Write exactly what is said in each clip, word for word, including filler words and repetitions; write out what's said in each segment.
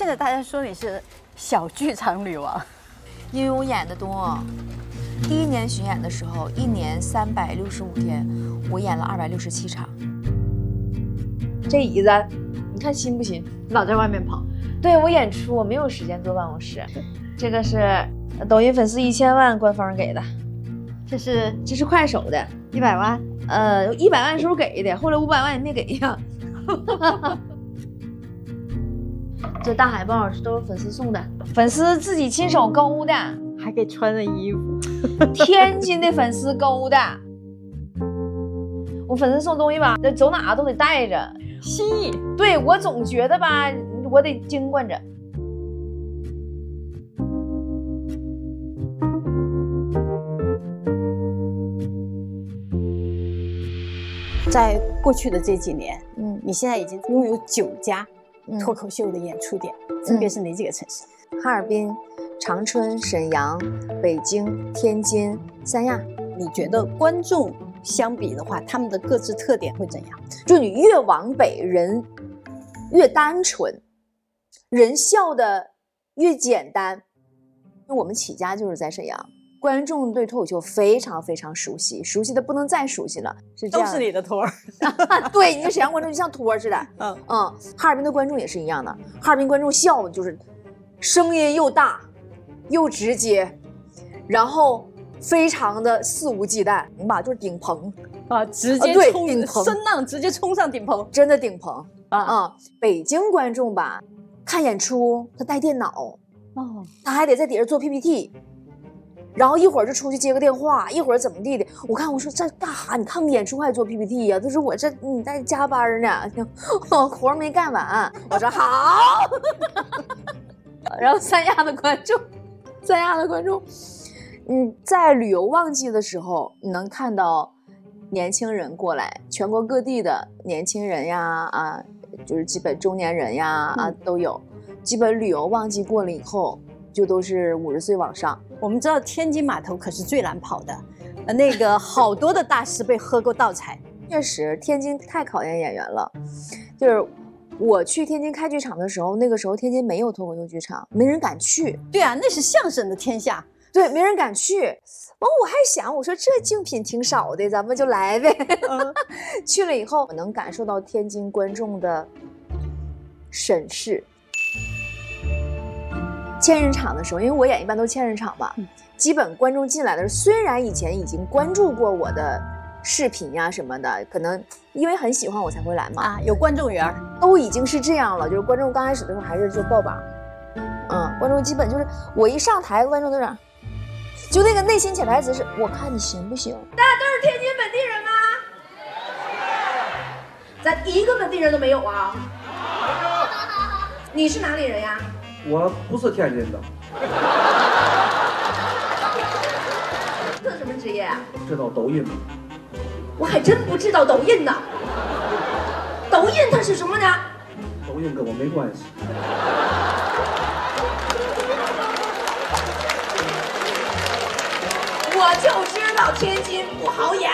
在大家说你是小剧场女王， 因为我演的多。第一年巡演的时候，一年三百六十五天，我演了二百六十七场。这椅子，你看新不新？老在外面跑。对我演出，我没有时间坐办公室。这个是抖音粉丝一千万官方给的， 这是这是快手的一百万。 呃，一百万时候给的，后来五百万也没给呀。这大海报都是粉丝送的，粉丝自己亲手勾的， 还给穿了衣服。 天津的粉丝勾的。我粉丝送东西吧，走哪都得带着， 心意。 对，我总觉得吧，我得经惯着。 在过去的这几年， 嗯， 你现在已经拥有九家脱口秀的演出点，嗯、分别是哪几个城市？ 哈尔滨、长春、沈阳、北京、天津、三亚。 你觉得观众相比的话，他们的各自特点会怎样？ 就你越往北，人越单纯，人笑的越简单。因为我们起家就是在沈阳。观众对脱口秀非常非常熟悉，熟悉的不能再熟悉了，是这样。 都是你的托儿。 对，你这沈阳观众就像托儿似的。 嗯嗯，哈尔滨的观众也是一样的，哈尔滨观众笑就是声音又大，又直接，然后非常的肆无忌惮，吧，就是顶棚啊，直接冲、啊、声浪直接冲上顶棚， 真的顶棚啊啊、嗯！北京观众吧，看演出他带电脑， 哦， 他还得在底下做 P P T。然后一会儿就出去接个电话，一会儿怎么地的。我看我说这干哈？你看个演出还做 P P T 呀、啊？他说我这你在加班呢，活没干完。我说好。然后三亚的观众，三亚的观众，嗯，在旅游旺季的时候，你能看到年轻人过来，全国各地的年轻人呀，啊，就是基本中年人呀，啊都有。基本旅游旺季过了以后，就都是五十岁往上。 我们知道天津码头可是最难跑的，呃，那个好多的大师被喝过倒彩。 确实，天津太考验演员了。就是我去天津开剧场的时候，那个时候天津没有脱口秀剧场，没人敢去。 对啊，那是相声的天下。 对，没人敢去。完，我还想，我说这竞品挺少的，咱们就来呗。嗯、去了以后，我能感受到天津观众的审视。千人场的时候，因为我演一般都是千人场嘛，嗯、基本观众进来的时候，虽然以前已经关注过我的视频呀、啊、什么的，可能因为很喜欢我才会来嘛。 啊，有观众缘， 都已经是这样了。就是观众刚开始的时候还是就爆榜，嗯，观众基本就是我一上台，观众都是，就那个内心潜台词是：我看你行不行？大家都是天津本地人吗？咱一个本地人都没有啊。你是哪里人呀？ 我不是天津的。 做什么职业啊？ 知道抖音吗？ 我还真不知道抖音呢。抖音它是什么呢？ 抖音跟我没关系。 我就知道天津不好演。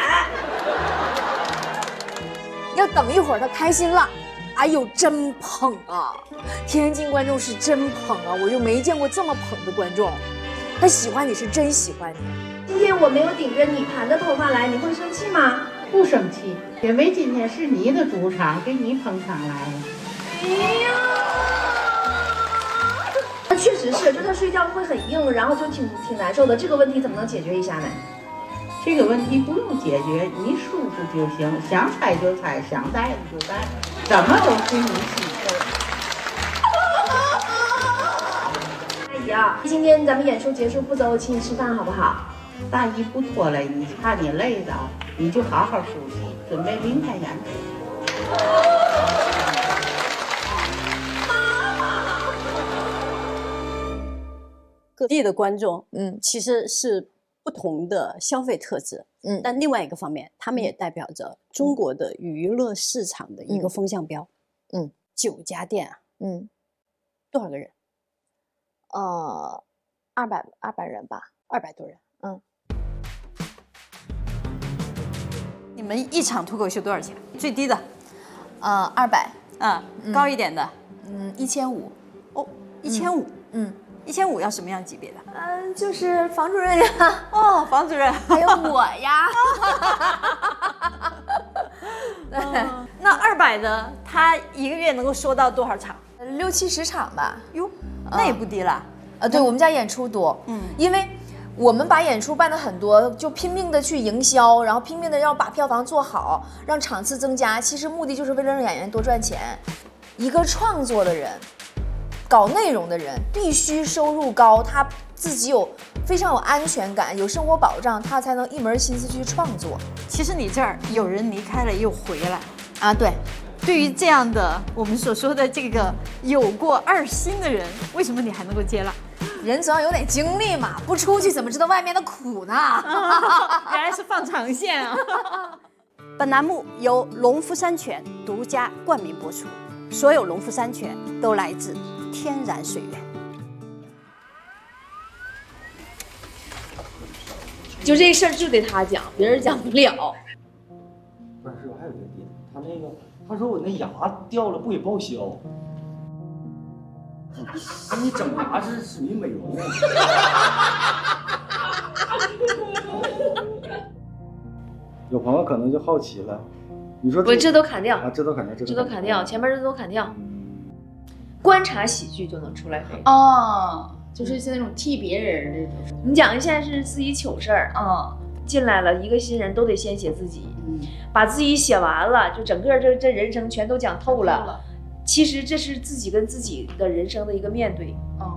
要等一会儿他开心了。哎呦，真捧啊！天津观众是真捧啊，我就没见过这么捧的观众。他喜欢你是真喜欢你。今天我没有顶着你盘的头发来，你会生气吗？ 不生气，因为今天是你的主场，给你捧场来了。 哎呀，那确实是，就他睡觉会很硬，然后就挺挺难受的。这个问题怎么能解决一下呢？ 这个问题不用解决，你舒服就行，想猜就猜，想戴就戴，怎么都随你心。 阿姨啊，今天咱们演出结束不走，我请你吃饭好不好？ 大姨不拖累你，怕你累着，你就好好休息，准备明天演出。 各地的观众，嗯，其实是不同的消费特质，嗯，但另外一个方面，他们也代表着中国的娱乐市场的一个风向标。嗯，九家店啊，嗯，多少个人？ 呃，二百二百人吧， 二百多人。 嗯， 你们一场脱口秀多少钱？最低的？ 呃，二百。 啊，高一点的？ 嗯，一千五。 哦， 一千五， 嗯， 一千五要什么样级别的？ 嗯，就是房主任呀。 哦，房主任， 还有我呀。 哦、那二百的，他一个月能够说到多少场？ 六七十场吧。 哟，那也不低了。 啊，对，我们家演出多，嗯，因为我们把演出办得很多，就拼命的去营销，然后拼命的要把票房做好，让场次增加。其实目的就是为了让演员多赚钱。一个创作的人，搞内容的人，必须收入高，他自己有非常有安全感，有生活保障，他才能一门心思去创作。 其实你这儿有人离开了又回来啊，对。 对于这样的我们所说的这个有过二星的人，为什么你还能够接纳？ 人总要有点经历嘛，不出去怎么知道外面的苦呢？ 原来是放长线啊！本栏目由农夫山泉独家冠名播出，所有农夫山泉都来自天然水源。 就这事儿就得他讲，别人讲不了。 不是，我还有个点，他那个他说我那牙掉了不给报销。给你整牙是属于美容。有朋友可能就好奇了，你说我这都砍掉啊，这都砍掉， 这都砍掉，前面这都砍掉。观察喜剧就能出来这个哦，就是那种替别人这种。 你讲一下是自己糗事儿啊，进来了一个新人都得先写自己，嗯，把自己写完了，就整个这这人生全都讲透了。透了其实这是自己跟自己的人生的一个面对。 哦，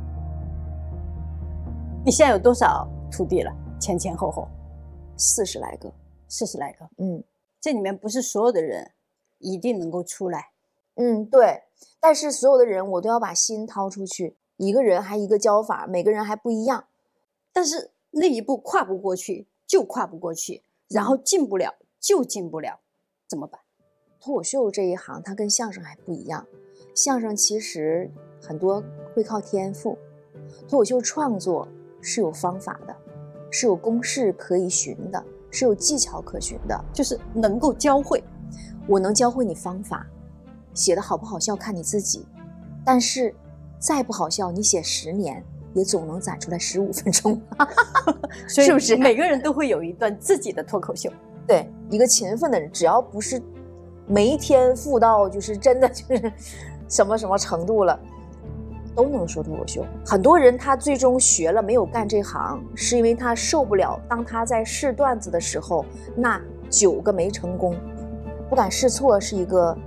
你现在有多少徒弟了？前前后后四十来个， 四十来个。 嗯， 这里面不是所有的人一定能够出来。 嗯，对。但是所有的人我都要把心掏出去，一个人还一个教法，每个人还不一样。 但是那一步跨不过去就跨不过去，然后进不了就进不了，怎么办？ 脱口秀这一行它跟相声还不一样，相声其实很多会靠天赋，脱口秀创作是有方法的，是有公式可以循的，是有技巧可循的， 就是能够教会。 我能教会你方法，写的好不好笑看你自己，但是再不好笑你写十年也总能攒出来十五分钟。 所以是不是每个人都会有一段自己的脱口秀？ 对，一个勤奋的人，只要不是没天赋到就是真的就是什么什么程度了，都能说脱口秀。很多人他最终学了没有干这行，是因为他受不了当他在试段子的时候那九个没成功。不敢试错是一个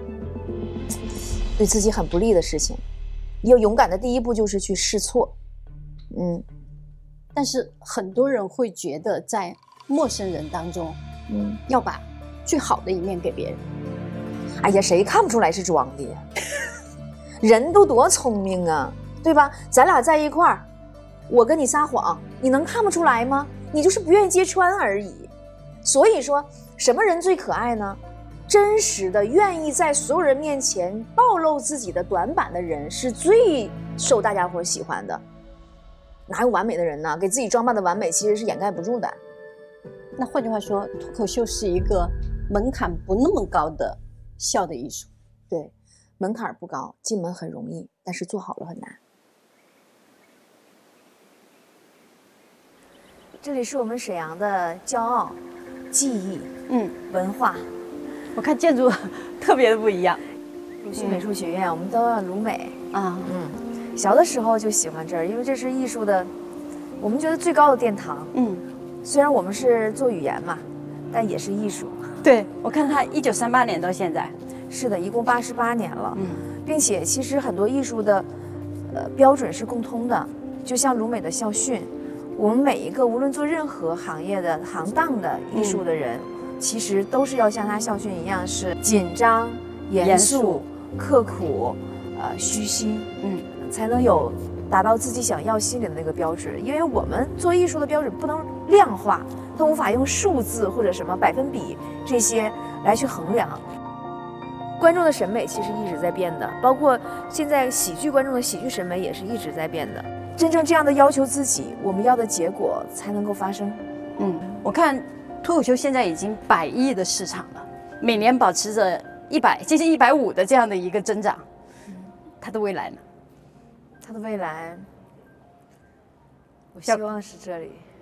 对自己很不利的事情，要勇敢的第一步就是去试错。嗯， 但是很多人会觉得在陌生人当中，嗯，要把最好的一面给别人。 哎呀，谁看不出来是装的呀？人都多聪明啊，对吧？咱俩在一块儿，我跟你撒谎，你能看不出来吗？你就是不愿意揭穿而已。所以说，什么人最可爱呢？真实的、愿意在所有人面前暴露自己的短板的人，是最受大家伙喜欢的。哪有完美的人呢？给自己装扮的完美，其实是掩盖不住的。 那换句话说，脱口秀是一个门槛不那么高的笑的艺术。 对，门槛不高，进门很容易，但是做好了很难。这里是我们沈阳的骄傲、记忆、嗯，文化。 我看建筑特别的不一样。 鲁迅美术学院，嗯、我们都要鲁美啊。 嗯，小的时候就喜欢这儿，因为这是艺术的，我们觉得最高的殿堂。嗯，虽然我们是做语言嘛，但也是艺术。 对，我看他一九三八年到现在， 是的，一共八十八年了。嗯，并且其实很多艺术的，呃，标准是共通的，就像鲁美的校训，我们每一个无论做任何行业的行当的艺术的人。嗯，其实都是要像他校训一样，是紧张、严肃、刻苦、呃虚心，嗯，才能有达到自己想要心里的那个标志。因为我们做艺术的标准不能量化，它无法用数字或者什么百分比这些来去衡量。观众的审美其实一直在变的，包括现在喜剧观众的喜剧审美也是一直在变的。真正这样的要求自己，我们要的结果才能够发生。 嗯，我看。脱口秀现在已经百亿的市场了，每年保持着一百接近一百五的这样的一个增长，它的未来呢？ 他的未来，我希望是这里。